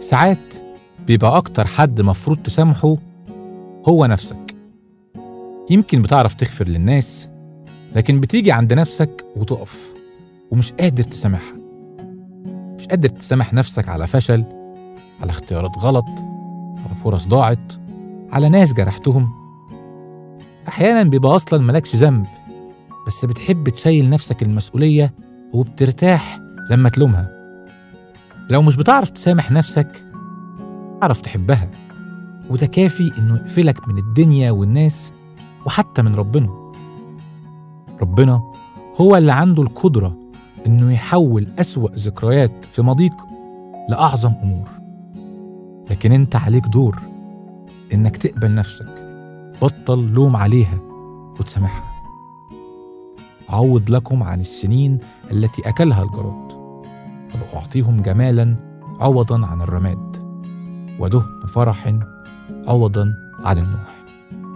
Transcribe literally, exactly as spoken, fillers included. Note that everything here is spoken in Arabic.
ساعات بيبقى أكتر حد مفروض تسامحه هو نفسك. يمكن بتعرف تغفر للناس، لكن بتيجي عند نفسك وتقف ومش قادر تسامحها. مش قادر تسامح نفسك على فشل، على اختيارات غلط، على فرص ضاعت، على ناس جرحتهم. أحيانا بيبقى أصلا ملكش ذنب، بس بتحب تشيل نفسك المسؤولية وبترتاح لما تلومها. لو مش بتعرف تسامح نفسك، تعرف تحبها، وده كافي إنه يقفلك من الدنيا والناس وحتى من ربنا. ربنا هو اللي عنده القدرة إنه يحول أسوأ ذكريات في ماضيك لأعظم أمور. لكن أنت عليك دور إنك تقبل نفسك، بطل لوم عليها وتسامحها. عوض لكم عن السنين التي أكلها الجراد، ولأعطيهم جمالا عوضا عن الرماد، ودهن فرح عوضا عن النوح.